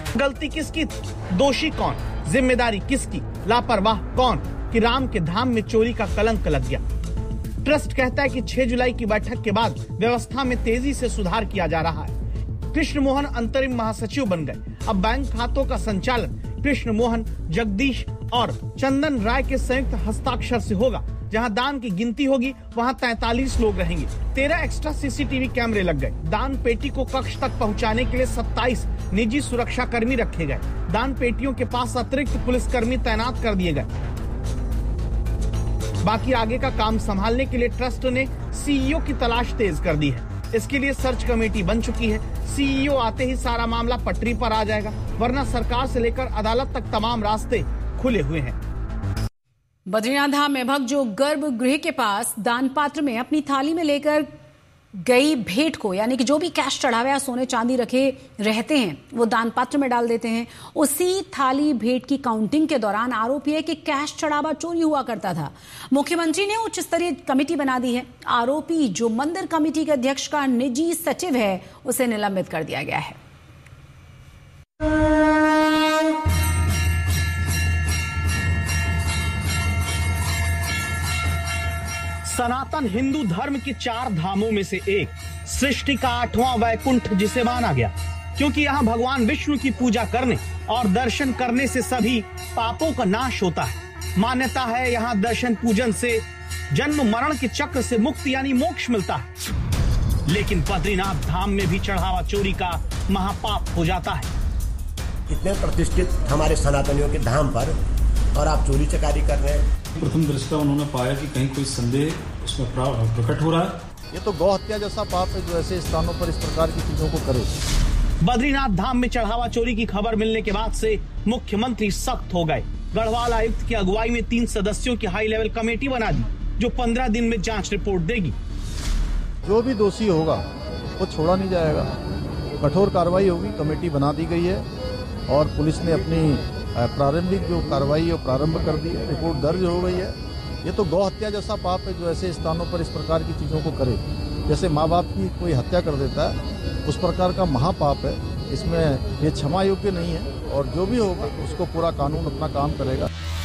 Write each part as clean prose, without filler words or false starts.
गलती किसकी थी, दोषी कौन, जिम्मेदारी किसकी, लापरवाह कौन कि राम के धाम में चोरी का कलंक लग गया। ट्रस्ट कहता है कि 6 जुलाई की बैठक के बाद व्यवस्था में तेजी से सुधार किया जा रहा है। कृष्ण मोहन अंतरिम महासचिव बन गए। अब बैंक खातों का संचालन कृष्ण मोहन, जगदीश और चंदन राय के संयुक्त हस्ताक्षर से होगा। जहां दान की गिनती होगी वहां 43 लोग रहेंगे। 13 एक्स्ट्रा सीसीटीवी कैमरे लग गए। दान पेटी को कक्ष तक पहुंचाने के लिए 27 निजी सुरक्षा कर्मी रखे गए। दान पेटियों के पास अतिरिक्त पुलिसकर्मी तैनात कर दिए गए। बाकी आगे का काम संभालने के लिए ट्रस्ट ने सीईओ की तलाश तेज कर दी है। इसके लिए सर्च कमेटी बन चुकी है। सीईओ आते ही सारा मामला पटरी पर आ जाएगा, वरना सरकार से लेकर अदालत तक तमाम रास्ते खुले हुए हैं। बद्रीनाथ धाम में भक्त जो गर्भगृह के पास दान पात्र में अपनी थाली में लेकर गई भेंट को, यानी कि जो भी कैश चढ़ावे या सोने चांदी रखे रहते हैं वो दान पात्र में डाल देते हैं। उसी थाली भेंट की काउंटिंग के दौरान आरोपी है कि कैश चढ़ावा चोरी हुआ करता था। मुख्यमंत्री ने उच्च स्तरीय कमेटी बना दी है। आरोपी जो मंदिर कमेटी के अध्यक्ष का निजी सचिव है उसे निलंबित कर दिया गया है। सनातन हिंदू धर्म के 4 धामों में से एक, सृष्टि का 8वां वैकुंठ जिसे माना गया, क्योंकि यहाँ भगवान विष्णु की पूजा करने और दर्शन करने से सभी पापों का नाश होता है। मान्यता है यहाँ दर्शन पूजन से जन्म मरण के चक्र से मुक्ति यानी मोक्ष मिलता है। लेकिन बद्रीनाथ धाम में भी चढ़ावा चोरी का महापाप हो जाता है। इतने प्रतिष्ठित हमारे सनातनियों के धाम पर और आप चोरी चकारी कर रहे हैं। प्रथम दृष्टया उन्होंने पाया कि कहीं कोई संदेह उसमें प्रकट हो रहा है। ये तो गौ हत्या जैसा पाप है जो ऐसे स्थानों पर इस प्रकार की चीजों को करे। बद्रीनाथ धाम में चढ़ावा चोरी की खबर मिलने के बाद से मुख्यमंत्री सख्त हो गए। गढ़वाल आयुक्त की अगुवाई में 3 सदस्यों की हाई लेवल कमेटी बना दी जो 15 दिन में जांच रिपोर्ट देगी। जो भी दोषी होगा वो छोड़ा नहीं जाएगा, कठोर कार्रवाई होगी। कमेटी बना दी गई है और पुलिस ने अपनी प्रारंभिक जो कार्रवाई है प्रारंभ कर दी है, रिपोर्ट दर्ज हो गई है। ये तो गौ हत्या जैसा पाप है जो ऐसे स्थानों पर इस प्रकार की चीजों को करे। जैसे माँ बाप की कोई हत्या कर देता है उस प्रकार का महापाप है। इसमें ये क्षमा योग्य नहीं है और जो भी होगा उसको पूरा कानून अपना काम करेगा।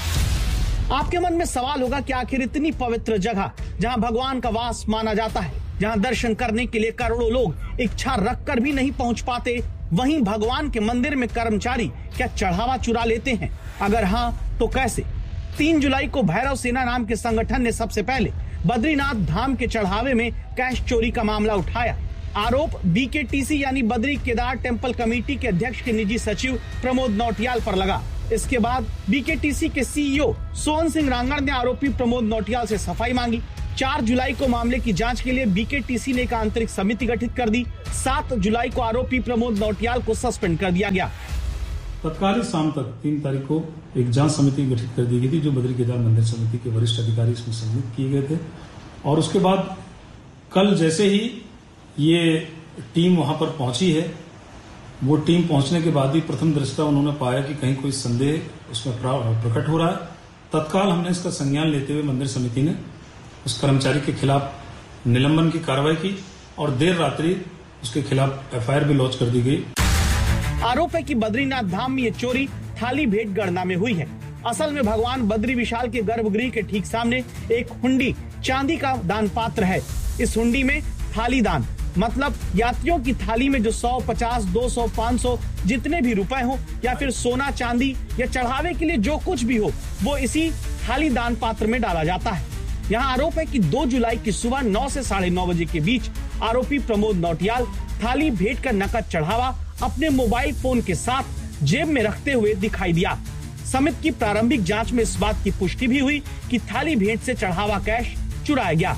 आपके मन में सवाल होगा कि आखिर इतनी पवित्र जगह जहां भगवान का वास माना जाता है, जहां दर्शन करने के लिए करोड़ों लोग इच्छा रखकर भी नहीं पहुंच पाते, वहीं भगवान के मंदिर में कर्मचारी क्या चढ़ावा चुरा लेते हैं? अगर हाँ तो कैसे? 3 जुलाई को भैरव सेना नाम के संगठन ने सबसे पहले बद्रीनाथ धाम के चढ़ावे में कैश चोरी का मामला उठाया। आरोप बीकेटीसी यानी बद्री केदार टेम्पल कमेटी के अध्यक्ष के निजी सचिव प्रमोद नौटियाल पर लगा। इसके बाद बीकेटीसी के सीईओ सोहन सिंह रांगड़ ने आरोपी प्रमोद नौटियाल से सफाई मांगी। 4 जुलाई को मामले की जांच के लिए बीकेटीसी ने एक आंतरिक समिति गठित कर दी। 7 जुलाई को आरोपी प्रमोद नौटियाल को सस्पेंड कर दिया गया। तत्कालीन शाम तक 3 तारीख को एक जांच समिति गठित कर दी गई थी जो बद्री केदार मंदिर समिति के वरिष्ठ अधिकारी इसमें सम्मिलित किए गए थे। और उसके बाद कल जैसे ही ये टीम वहां पर पहुंची है, वो टीम पहुंचने के बाद ही प्रथम दृष्टया उन्होंने पाया कि कहीं कोई संदेह उसमें प्रकट हो रहा है। तत्काल हमने इसका संज्ञान लेते हुए मंदिर समिति ने उस कर्मचारी के खिलाफ निलंबन की कार्रवाई की और देर रात्रि उसके खिलाफ एफआईआर भी लॉन्च कर दी गई। आरोप है कि बद्रीनाथ धाम में ये चोरी थाली भेंट गणना में हुई है। असल में भगवान बद्री विशाल के गर्भगृह के ठीक सामने एक हुंडी चांदी का दान पात्र है। इस हुंडी में थाली दान मतलब यात्रियों की थाली में जो 100, 50, 200, 500 जितने भी रुपए हो या फिर सोना चांदी या चढ़ावे के लिए जो कुछ भी हो वो इसी थाली दान पात्र में डाला जाता है। यहाँ आरोप है कि 2 जुलाई की सुबह 9 से 9:30 बजे के बीच आरोपी प्रमोद नौटियाल थाली भेंट का नकद चढ़ावा अपने मोबाइल फोन के साथ जेब में रखते हुए दिखाई दिया। समिति की प्रारंभिक जांच में इस बात की पुष्टि भी हुई कि थाली भेंट से चढ़ावा कैश चुराया गया।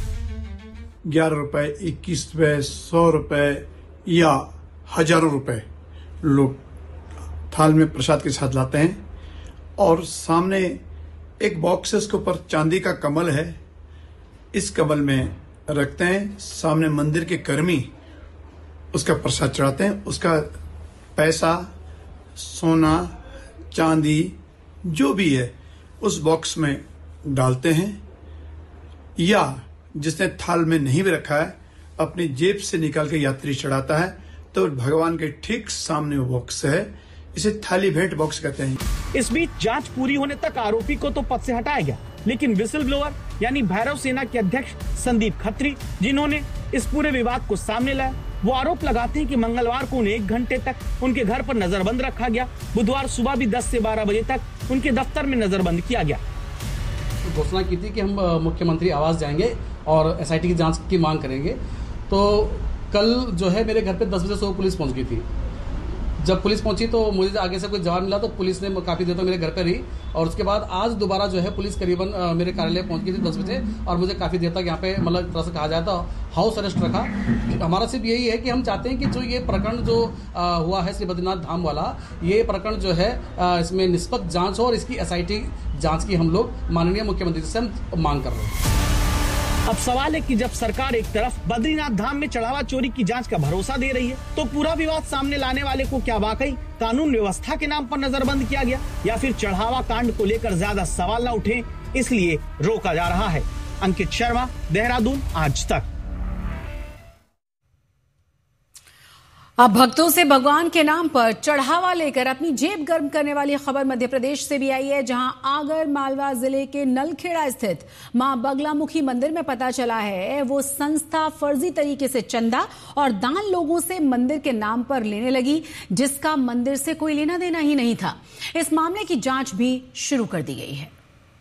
11 रुपए, 21 रुपए, 100 रुपए या हजारों रुपए लोग थाल में प्रसाद के साथ लाते हैं और सामने एक बॉक्स है, उसके ऊपर चांदी का कमल है। इस कमल में रखते हैं। सामने मंदिर के कर्मी उसका प्रसाद चढ़ाते हैं। उसका पैसा, सोना, चांदी जो भी है उस बॉक्स में डालते हैं या जिसने थाल में नहीं भी रखा है अपनी जेब से निकाल के यात्री चढ़ाता है। तो भगवान के ठीक सामने वो बॉक्स है। इसे थाली भेंट बॉक्स कहते हैं। इस बीच जांच पूरी होने तक आरोपी को तो पद से हटाया गया, लेकिन विसिल ब्लोअर यानी भैरव सेना के अध्यक्ष संदीप खत्री, जिन्होंने इस पूरे विवाद को सामने लाया, वो आरोप लगाते हैं कि मंगलवार को उन्हें 1 घंटे तक उनके घर पर नजरबंद रखा गया। बुधवार सुबह भी 10 से 12 बजे तक उनके दफ्तर में नजरबंद किया गया। घोषणा की थी कि हम मुख्यमंत्री आवास जाएंगे और एसआईटी की जांच की मांग करेंगे। तो कल जो है मेरे घर पे 10 बजे सुबह पुलिस पहुंच गई थी। जब पुलिस पहुंची तो मुझे आगे से कोई जवाब मिला, तो पुलिस ने काफी देर तक मेरे घर पे रही और उसके बाद आज दोबारा जो है पुलिस करीबन मेरे कार्यालय पहुंच गई थी 10 बजे और मुझे काफी देर तक यहाँ पे मतलब तरह से कहा जाता हाउस अरेस्ट रखा। हमारा सिर्फ यही है कि हम चाहते हैं कि जो ये प्रकरण जो हुआ है श्री बद्रीनाथ धाम वाला, ये प्रकरण जो है इसमें निष्पक्ष जांच हो और इसकी एसआईटी जांच की हम लोग माननीय मुख्यमंत्री से हम मांग कर रहे हैं। अब सवाल है कि जब सरकार एक तरफ बद्रीनाथ धाम में चढ़ावा चोरी की जांच का भरोसा दे रही है, तो पूरा विवाद सामने लाने वाले को क्या वाकई कानून व्यवस्था के नाम पर नजरबंद किया गया, या फिर चढ़ावा कांड को लेकर ज्यादा सवाल न उठे इसलिए रोका जा रहा है। अंकित शर्मा, देहरादून, आज तक। अब भक्तों से भगवान के नाम पर चढ़ावा लेकर अपनी जेब गर्म करने वाली खबर मध्य प्रदेश से भी आई है, जहां आगर मालवा जिले के नलखेड़ा स्थित मां बगलामुखी मंदिर में पता चला है वो संस्था फर्जी तरीके से चंदा और दान लोगों से मंदिर के नाम पर लेने लगी, जिसका मंदिर से कोई लेना देना ही नहीं था। इस मामले की जांच भी शुरू कर दी गई है।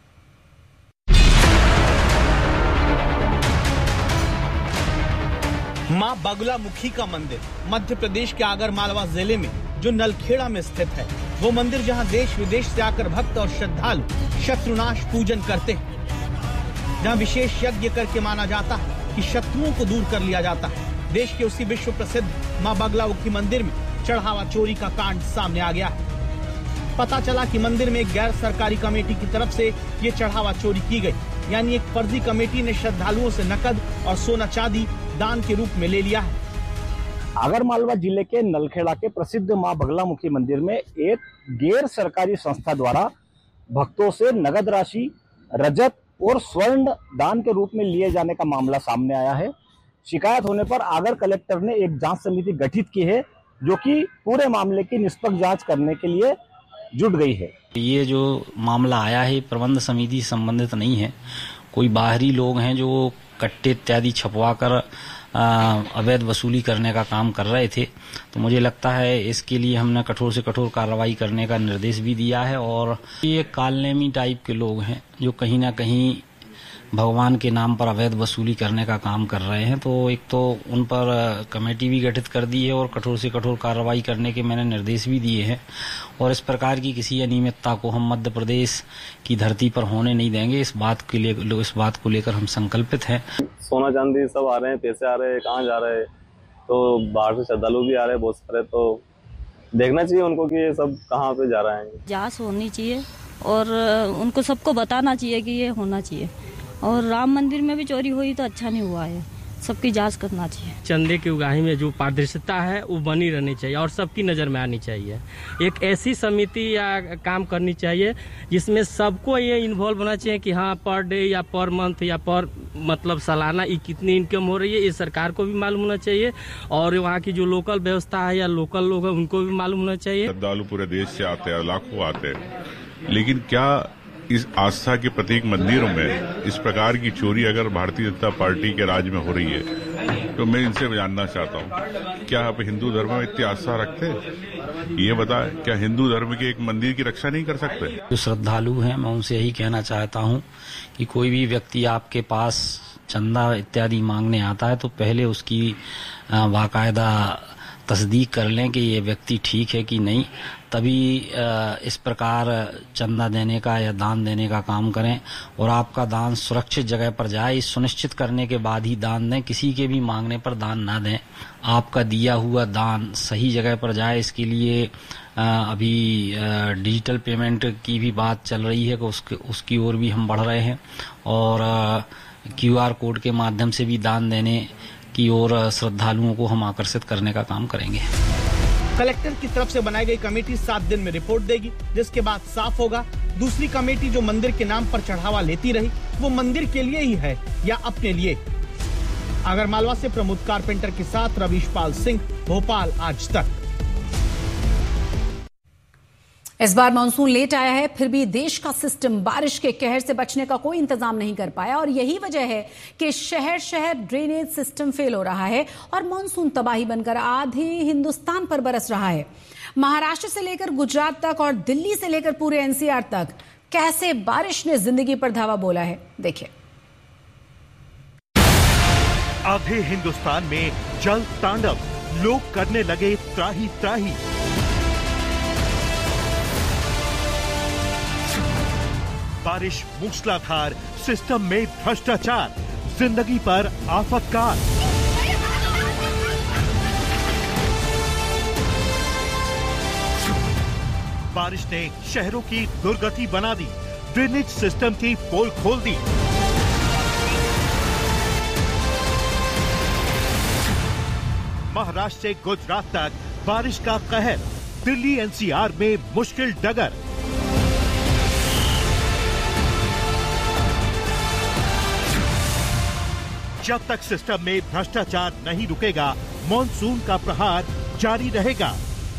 मां बगलामुखी का मंदिर मध्य प्रदेश के आगर मालवा जिले में जो नलखेड़ा में स्थित है, वो मंदिर जहां देश विदेश से आकर भक्त और श्रद्धालु शत्रुनाश पूजन करते हैं, जहां विशेष यज्ञ करके माना जाता है कि शत्रुओं को दूर कर लिया जाता है। देश के उसी विश्व प्रसिद्ध मां बगलामुखी मंदिर में चढ़ावा चोरी का कांड सामने आ गया है। पता चला कि मंदिर में एक गैर सरकारी कमेटी की तरफ से ये चढ़ावा चोरी की गई, यानी एक फर्जी कमेटी ने श्रद्धालुओं से नकद और सोना चांदी दान के रूप में ले लिया है। आगर मालवा जिले के नलखेड़ा के प्रसिद्ध मां बगलामुखी मंदिर में एक गैर सरकारी संस्था द्वारा भक्तों से नगद राशि, रजत और स्वर्ण दान के रूप में लिए जाने का मामला सामने आया है। शिकायत होने पर आगर कलेक्टर ने एक जांच समिति गठित की है, जो कि पूरे मामले की निष्पक्ष जांच करने के लिए जुट गई है। ये जो मामला आया है प्रबंध समिति संबंधित नहीं है, कोई बाहरी लोग हैं जो कट्टे इत्यादि छपवाकर अवैध वसूली करने का काम कर रहे थे। तो मुझे लगता है इसके लिए हमने कठोर से कठोर कार्रवाई करने का निर्देश भी दिया है। और ये कालनेमी टाइप के लोग हैं जो कहीं ना कहीं भगवान के नाम पर अवैध वसूली करने का काम कर रहे हैं। तो एक तो उन पर कमेटी भी गठित कर दी है और कठोर से कठोर कार्रवाई करने के मैंने निर्देश भी दिए हैं। और इस प्रकार की किसी अनियमितता को हम मध्य प्रदेश की धरती पर होने नहीं देंगे। इस बात को लेकर हम संकल्पित हैं। सोना चांदी सब आ रहे हैं, पैसे आ रहे हैं, कहाँ जा रहे हैं, तो बाहर से श्रद्धालु भी आ रहे हैं बहुत सारे। तो देखना चाहिए उनको कि ये सब कहाँ पे जा रहे हैं। जांच होनी चाहिए और उनको सबको बताना चाहिए कि ये होना चाहिए। और राम मंदिर में भी चोरी हुई तो अच्छा नहीं हुआ है, सबकी जांच करना चाहिए। चंदे की उगाही में जो पारदर्शिता है वो बनी रहनी चाहिए और सबकी नजर में आनी चाहिए। एक ऐसी समिति या काम करनी चाहिए जिसमें सबको ये इन्वॉल्व होना चाहिए कि हाँ पर डे या पर मंथ या पर मतलब सालाना ये कितनी इनकम हो रही है, ये सरकार को भी मालूम होना चाहिए और वहाँ की जो लोकल व्यवस्था है या लोकल लोग हैं उनको भी मालूम होना चाहिए। श्रद्धालु पूरे देश से आते हैं, लाखों आते हैं, लेकिन क्या इस आस्था के प्रतीक मंदिरों में इस प्रकार की चोरी अगर भारतीय जनता पार्टी के राज में हो रही है तो मैं इनसे जानना चाहता हूँ, क्या आप हिंदू धर्म में इतनी आस्था रखते हैं? ये बताएं, क्या हिंदू धर्म के एक मंदिर की रक्षा नहीं कर सकते? जो श्रद्धालु हैं मैं उनसे यही कहना चाहता हूँ कि कोई भी व्यक्ति आपके पास चंदा इत्यादि मांगने आता है तो पहले उसकी बाकायदा तस्दीक कर लें कि ये व्यक्ति ठीक है कि नहीं, तभी इस प्रकार चंदा देने का या दान देने का काम करें। और आपका दान सुरक्षित जगह पर जाए, इस सुनिश्चित करने के बाद ही दान दें। किसी के भी मांगने पर दान ना दें। आपका दिया हुआ दान सही जगह पर जाए, इसके लिए अभी डिजिटल पेमेंट की भी बात चल रही है कि उसकी ओर भी हम बढ़ रहे हैं और QR कोड के माध्यम से भी दान देने की ओर श्रद्धालुओं को हम आकर्षित करने का काम करेंगे। कलेक्टर की तरफ से बनाई गई कमेटी 7 दिन में रिपोर्ट देगी, जिसके बाद साफ होगा दूसरी कमेटी जो मंदिर के नाम पर चढ़ावा लेती रही वो मंदिर के लिए ही है या अपने लिए। आगरमालवा से प्रमोद कारपेंटर के साथ रवीश पाल सिंह, भोपाल, आज तक। इस बार मानसून लेट आया है, फिर भी देश का सिस्टम बारिश के कहर से बचने का कोई इंतजाम नहीं कर पाया और यही वजह है कि शहर शहर ड्रेनेज सिस्टम फेल हो रहा है और मानसून तबाही बनकर आधे हिंदुस्तान पर बरस रहा है। महाराष्ट्र से लेकर गुजरात तक और दिल्ली से लेकर पूरे एनसीआर तक कैसे बारिश ने जिंदगी पर धावा बोला है, देखिए। आधे हिंदुस्तान में जल तांडव, लोग करने लगे त्राही त्राही। बारिश मूसलाधार, सिस्टम में भ्रष्टाचार, जिंदगी पर आफतकाल। बारिश ने शहरों की दुर्गति बना दी, ड्रेनेज सिस्टम की पोल खोल दी। महाराष्ट्र से गुजरात तक बारिश का कहर, दिल्ली एनसीआर में मुश्किल डगर। जब तक सिस्टम में भ्रष्टाचार नहीं रुकेगा, मॉनसून का प्रहार जारी रहेगा।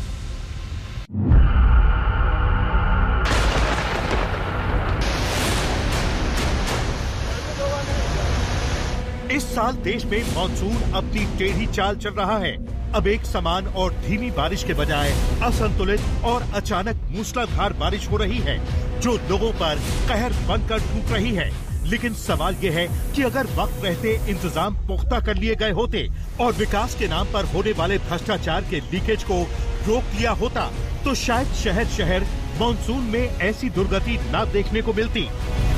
इस साल देश में मॉनसून अपनी टेढ़ी चाल चल रहा है। अब एक समान और धीमी बारिश के बजाय असंतुलित और अचानक मूसलाधार बारिश हो रही है, जो लोगों पर कहर बनकर टूट रही है। लेकिन सवाल ये है कि अगर वक्त रहते इंतजाम पुख्ता कर लिए गए होते और विकास के नाम पर होने वाले भ्रष्टाचार के लीकेज को रोक लिया होता, तो शायद शहर शहर मॉनसून में ऐसी दुर्गति न देखने को मिलती।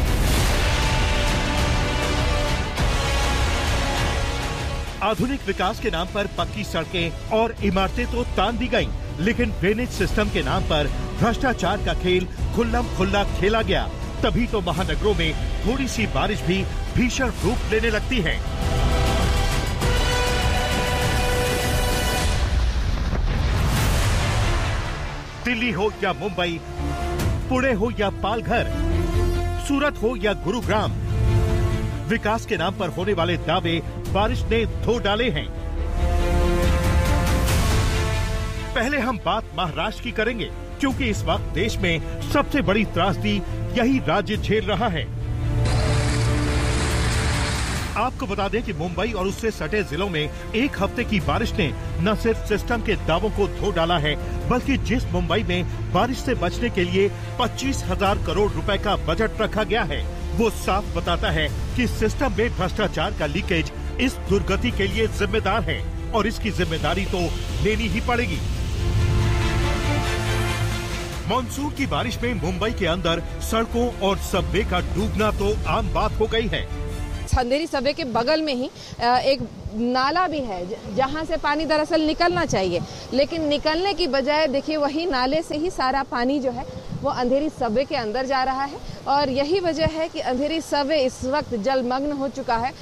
आधुनिक विकास के नाम पर पक्की सड़कें और इमारतें तो तान दी गईं, लेकिन ड्रेनेज सिस्टम के नाम पर भ्रष्टाचार का खेल खुल्लम खुल्ला खेला गया। तभी तो महानगरों में थोड़ी सी बारिश भी भीषण रूप लेने लगती है। दिल्ली हो या मुंबई, पुणे हो या पालघर, सूरत हो या गुरुग्राम, विकास के नाम पर होने वाले दावे बारिश ने धो डाले हैं। पहले हम बात महाराष्ट्र की करेंगे, क्योंकि इस वक्त देश में सबसे बड़ी त्रासदी यही राज्य झेल रहा है। आपको बता दें कि मुंबई और उससे सटे जिलों में एक हफ्ते की बारिश ने न सिर्फ सिस्टम के दावों को धो डाला है, बल्कि जिस मुंबई में बारिश से बचने के लिए 25,000 करोड़ रुपए का बजट रखा गया है, वो साफ बताता है कि सिस्टम में भ्रष्टाचार का लीकेज इस दुर्गति के लिए जिम्मेदार है और इसकी जिम्मेदारी तो लेनी ही पड़ेगी। मॉनसून की बारिश में मुंबई के अंदर सड़कों और सबवे का डूबना तो आम बात हो गई है। अंधेरी सबवे के बगल में ही एक नाला भी है जहां से पानी दरअसल निकलना चाहिए, लेकिन निकलने की बजाय देखिए वही नाले से ही सारा पानी जो है वो अंधेरी सबवे के अंदर जा रहा है और यही वजह है कि अंधेरी सबवे इस वक्त जलमग्न हो चुका है।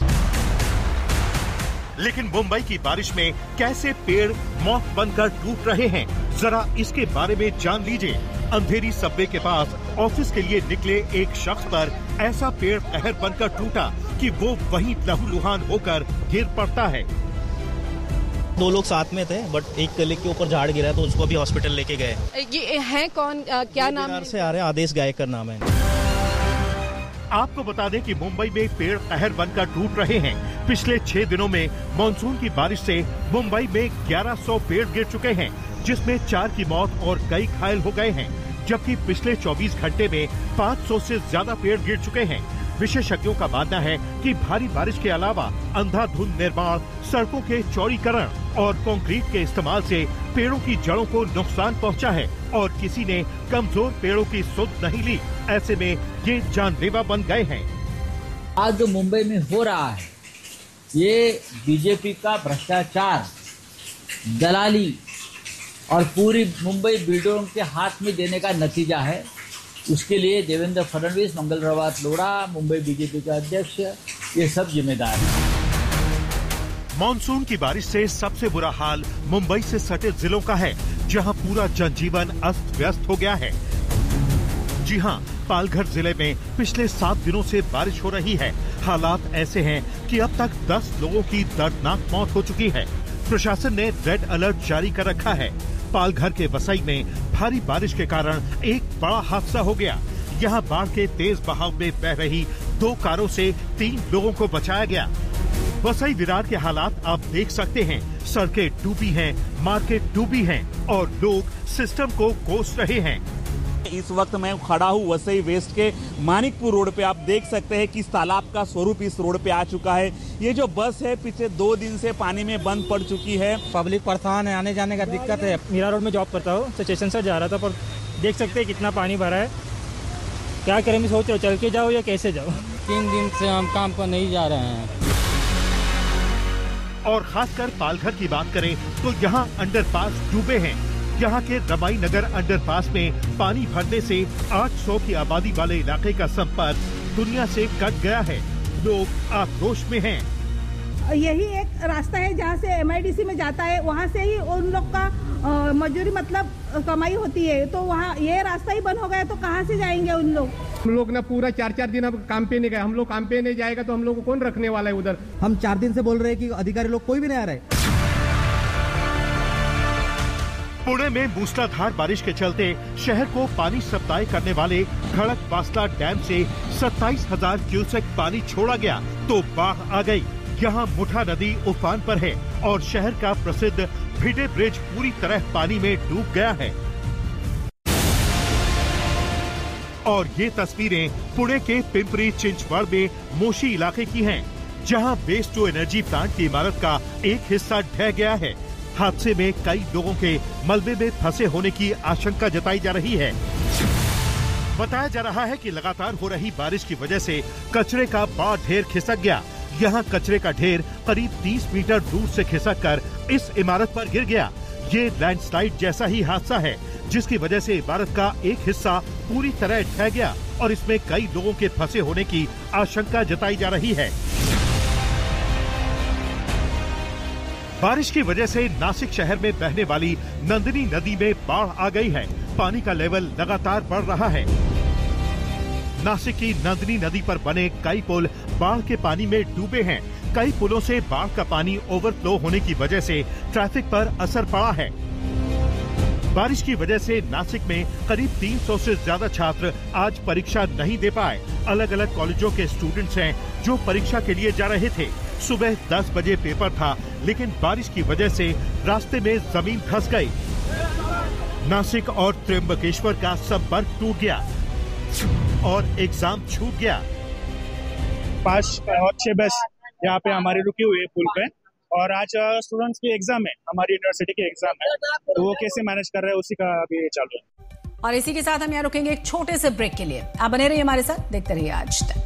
लेकिन मुंबई की बारिश में कैसे पेड़ मौत बनकर टूट रहे हैं, जरा इसके बारे में जान लीजिए। अंधेरी सबवे के पास ऑफिस के लिए निकले एक शख्स पर ऐसा पेड़ कहर बनकर टूटा कि वो वहीं लहूलुहान होकर गिर पड़ता है। 2 लोग साथ में थे, बट एक कलीग के ऊपर झाड़ गिरा तो उसको भी हॉस्पिटल लेके गए। ये है कौन, क्या नाम है? से आ रहे, आदेश गायकर नाम है। आपको बता दें कि मुंबई में पेड़ कहर बनकर टूट रहे हैं। पिछले 6 दिनों में मानसून की बारिश से मुंबई में 1100 पेड़ गिर चुके हैं, जिसमें 4 की मौत और कई घायल हो गए हैं, जबकि पिछले 24 घंटे में 500 से ज्यादा पेड़ गिर चुके हैं। विशेषज्ञों का मानना है कि भारी बारिश के अलावा अंधाधुंध निर्माण, सड़कों के चौड़ीकरण और कंक्रीट के इस्तेमाल से पेड़ों की जड़ों को नुकसान पहुंचा है और किसी ने कमजोर पेड़ों की सुध नहीं ली। ऐसे में ये जानलेवा बन गए हैं। आज जो मुंबई में हो रहा है, ये बीजेपी का भ्रष्टाचार, दलाली और पूरी मुंबई बिल्डरों के हाथ में देने का नतीजा है। उसके लिए देवेंद्र फडणवीस, मंगल प्रभात लोढ़ा, मुंबई बीजेपी का अध्यक्ष, ये सब जिम्मेदार हैं। मॉनसून की बारिश से सबसे बुरा हाल मुंबई से सटे जिलों का है, जहां पूरा जनजीवन अस्त व्यस्त हो गया है। जी हां, पालघर जिले में पिछले 7 दिनों से बारिश हो रही है। हालात ऐसे हैं कि अब तक 10 लोगों की दर्दनाक मौत हो चुकी है। प्रशासन ने रेड अलर्ट जारी कर रखा है। पालघर के वसई में भारी बारिश के कारण एक बड़ा हादसा हो गया। यहाँ बाढ़ के तेज बहाव में बह रही 2 कारों से 3 लोगों को बचाया गया। वसई विरार के हालात आप देख सकते हैं। सड़कें डूबी हैं, मार्केट डूबी हैं और लोग सिस्टम को कोस रहे हैं। इस वक्त मैं खड़ा हूँ वसई वेस्ट के मानिकपुर रोड पे। आप देख सकते हैं कि इस तालाब का स्वरूप इस रोड पे आ चुका है। ये जो बस है पिछले 2 दिन से पानी में बंद पड़ चुकी है। पब्लिक परेशान है, आने जाने का दिक्कत है। मीरा रोड में जॉब करता हूँ, स्टेशन से जा रहा था, पर देख सकते हैं कितना पानी भरा है। क्या करें, मैं सोच रहा हूँ चल के जाओ या कैसे जाओ। 3 दिन से हम काम पर नहीं जा रहे हैं। और खासकर पालघर की बात करें तो यहाँ अंडरपास डूबे हैं। यहाँ के रमाई नगर अंडरपास में पानी भरने से 800 की आबादी वाले इलाके का संपर्क दुनिया से कट गया है। लोग आक्रोश में हैं। यही एक रास्ता है जहाँ से MIDC में जाता है, वहाँ से ही उन लोग का मजदूरी मतलब कमाई होती है। तो वहाँ ये रास्ता ही बंद हो गया तो कहाँ से जाएंगे उन लोग। हम लोग ना पूरा 4-4 दिन अब काम पे नहीं गए। हम लोग काम पे नहीं जाएगा तो हम लोग को कौन रखने वाला है उधर। हम 4 दिन से बोल रहे हैं कि अधिकारी लोग कोई भी नहीं आ रहे। पुणे में मूसलाधार बारिश के चलते शहर को पानी सप्लाई करने वाले खड़कवासला डैम से 27,000 क्यूसेक पानी छोड़ा गया तो बाढ़ आ गई। यहाँ मुठा नदी उफान पर है और शहर का प्रसिद्ध भिडे ब्रिज पूरी तरह पानी में डूब गया है। और ये तस्वीरें पुणे के पिंपरी चिंचवड़ में मोशी इलाके की हैं, जहाँ वेस्ट टू एनर्जी प्लांट की इमारत का एक हिस्सा ढह गया है। हादसे में कई लोगों के मलबे में फंसे होने की आशंका जताई जा रही है। बताया जा रहा है कि लगातार हो रही बारिश की वजह से कचरे का बड़ा ढेर खिसक गया। यहाँ कचरे का ढेर करीब 30 मीटर दूर से खिसक कर इस इमारत पर गिर गया। ये लैंडस्लाइड जैसा ही हादसा है, जिसकी वजह से इमारत का एक हिस्सा पूरी तरह ढह गया और इसमें कई लोगों के फंसे होने की आशंका जताई जा रही है। बारिश की वजह से नासिक शहर में बहने वाली नंदिनी नदी में बाढ़ आ गई है। पानी का लेवल लगातार बढ़ रहा है। नासिक की नंदिनी नदी पर बने कई पुल बाढ़ के पानी में डूबे हैं। कई पुलों से बाढ़ का पानी ओवरफ्लो होने की वजह से ट्रैफिक पर असर पड़ा है। बारिश की वजह से नासिक में करीब 300 से ज्यादा छात्र आज परीक्षा नहीं दे पाए। अलग अलग कॉलेजों के स्टूडेंट्स हैं जो परीक्षा के लिए जा रहे थे। सुबह 10 बजे पेपर था, लेकिन बारिश की वजह से रास्ते में जमीन धंस गई। नासिक और त्र्यंबकेश्वर का संपर्क टूट गया और एग्जाम छूट गया। 5 और 6 बस यहाँ पे हमारे रुके हुए पुल पे, और आज स्टूडेंट्स की एग्जाम है, हमारी यूनिवर्सिटी की एग्जाम है, तो वो कैसे मैनेज कर रहे हैं उसी का अभी चालू है। और इसी के साथ हम यहाँ रुकेंगे एक छोटे से ब्रेक के लिए। आप बने रहिए हमारे साथ, देखते रहिए आज तक।